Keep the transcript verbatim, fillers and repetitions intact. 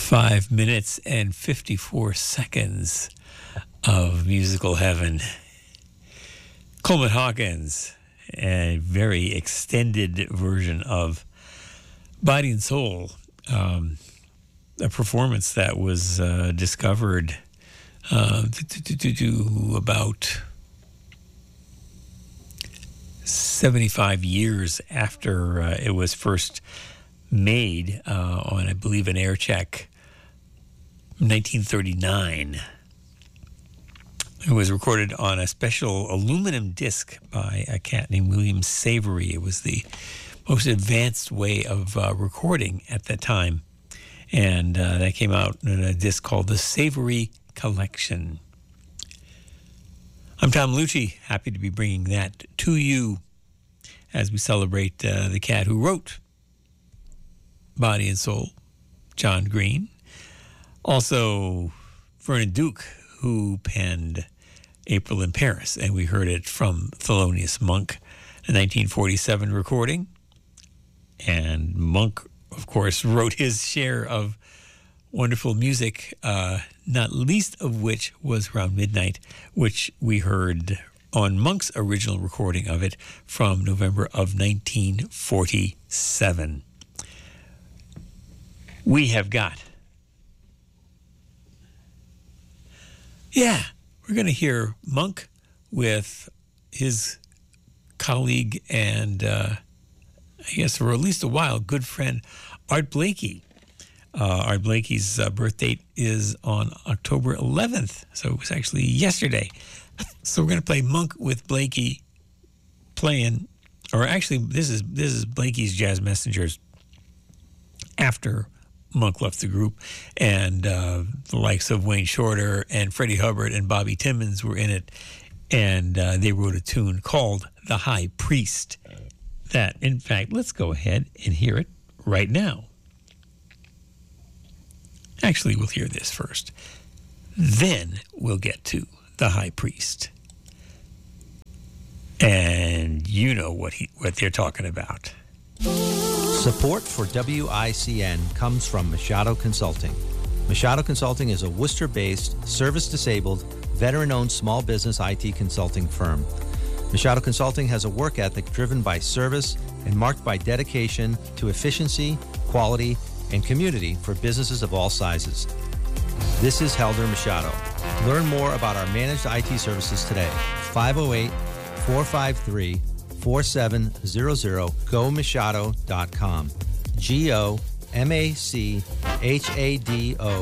Five minutes and fifty-four seconds of musical heaven. Coleman Hawkins, a very extended version of Body and Soul, um, a performance that was uh, discovered uh, about seventy-five years after uh, it was first made uh, on, I believe, an air check, nineteen thirty-nine. It was recorded on a special aluminum disc by a cat named William Savory. It was the most advanced way of uh, recording at that time. And uh, that came out in a disc called the Savory Collection. I'm Tom Lucci, happy to be bringing that to you as we celebrate uh, the cat who wrote Body and Soul, John Green. Also, Vernon Duke, who penned April in Paris, and we heard it from Thelonious Monk, a nineteen forty-seven recording. And Monk, of course, wrote his share of wonderful music, uh, not least of which was Around Midnight, which we heard on Monk's original recording of it from November of nineteen forty-seven. We have got Yeah, we're going to hear Monk with his colleague and, uh, I guess for at least a while, good friend, Art Blakey. Uh, Art Blakey's uh, birth date is on October eleventh, so it was actually yesterday. So we're going to play Monk with Blakey playing, or actually, this is this is Blakey's Jazz Messengers after Monk left the group, and uh, the likes of Wayne Shorter and Freddie Hubbard and Bobby Timmons were in it, and uh, they wrote a tune called The High Priest. That, in fact, let's go ahead and hear it right now. Actually, we'll hear this first. Then we'll get to The High Priest. And you know what he, what they're talking about. Support for W I C N comes from Machado Consulting. Machado Consulting is a Worcester-based, service-disabled, veteran-owned small business I T consulting firm. Machado Consulting has a work ethic driven by service and marked by dedication to efficiency, quality, and community for businesses of all sizes. This is Helder Machado. Learn more about our managed I T services today. five oh eight, four five three, four seven zero zero, go machado dot com. G O M A C H A D O